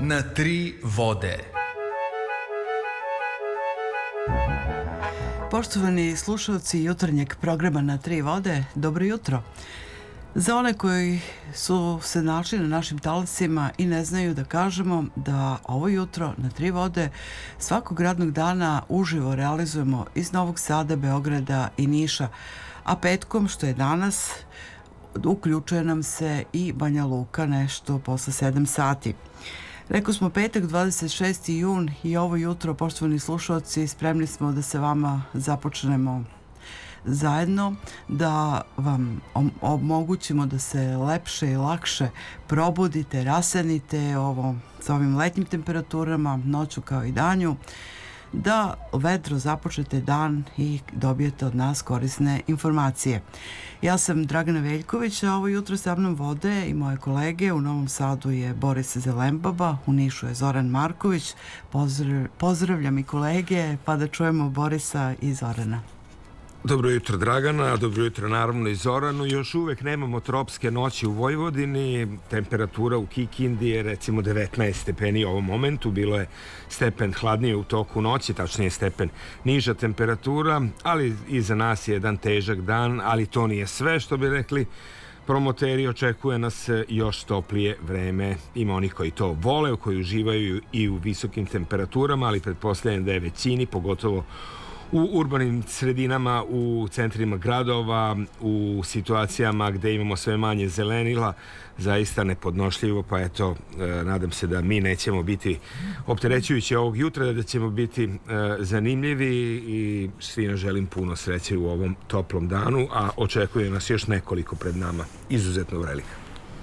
na tri vode. Poštovani slušalci jutarnjeg programa Na tri vode, dobro jutro. Za one koji su se našli na našim talasima i ne znaju, da kažemo da ovo jutro na tri vode svakog radnog dana uživo realizujemo iz Novog Sada, Beograda i Niša, a petkom, što je danas, uključuje nam se i Banja Luka nešto posle 7 sati. Rekao smo petak, 26. jun i ovo jutro, poštovani slušalci, spremni smo da se vama započnemo zajedno, da vam omogućimo da se lepše i lakše probudite, rasenite sa ovim letnjim temperaturama, noću kao i danju, da vedro započnete dan i dobijete od nas korisne informacije. Ja sam Dragana Veljković, a ovo jutro sa mnom vode i moje kolege. U Novom Sadu je Boris Zelembaba, u Nišu je Zoran Marković. Pozdravljam i kolege, pa da čujemo Borisa i Zorana. Dobro jutro Dragana, dobro jutro naravno i Zoranu. Još uvek nemamo tropske noći u Vojvodini, temperatura u Kikindi je recimo 19 stepeni u ovom momentu, bilo je stepen hladnije u toku noći, tačnije stepen niža temperatura, ali iza nas je jedan težak dan, ali to nije sve, što bi rekli promoteri. Očekuje nas još toplije vreme. Ima onih koji to vole, koji uživaju i u visokim temperaturama, ali pretpostavljam da je većini, pogotovo u urbanim sredinama, u centrima gradova, u situacijama gde imamo sve manje zelenila, zaista nepodnošljivo, pa eto, nadam se da mi nećemo biti opterećujući ovog jutra, da ćemo biti zanimljivi i svima želim puno sreće u ovom toplom danu, a očekuje nas još nekoliko pred nama, izuzetno velika.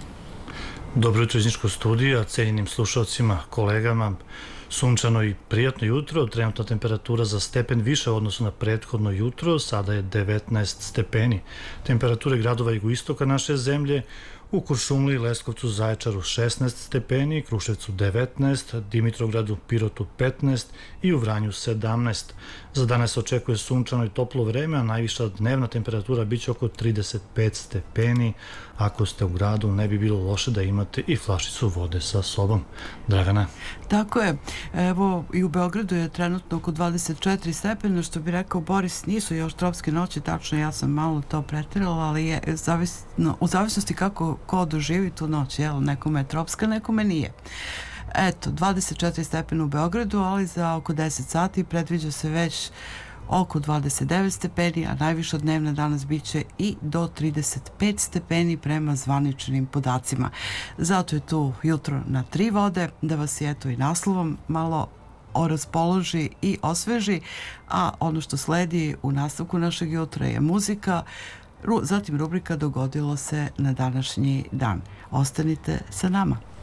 Dobro jutro iz Niškog studija, cenjenim slušalcima, kolegama. Sunčano i prijatno jutro, trenutna temperatura za stepen više u odnosu na prethodno jutro, sada je 19 stepeni. Temperature gradova jugoistoka naše zemlje: u Kuršumliji, Leskovcu, Zaječaru 16 stepeni, Kruševcu 19, Dimitrovgradu, Pirotu 15 i u Vranju 17. Za danas se očekuje sunčano i toplo vreme, a najviša dnevna temperatura biće oko 35 stepeni. Ako ste u gradu, ne bi bilo loše da imate i flašicu vode sa sobom. Dragana? Tako je. Evo, i u Beogradu je trenutno oko 24 stepena, što bi rekao Boris, nisu još tropske noći, tačno, ja sam malo to pretirala, ali je u zavisnosti kako ko doživi tu noć, nekome je tropska, nekome nije. Eto, 24 stepena u Beogradu, ali za oko 10 sati predviđa se već oko 29 stepeni, a najviša dnevna danas biće i do 35 stepeni prema zvaničnim podacima. Zato je tu jutro na tri vode, da vas je eto i naslovom malo raspoloži i osveži, a ono što sledi u nastavku našeg jutra je muzika, zatim rubrika Dogodilo se na današnji dan. Ostanite sa nama.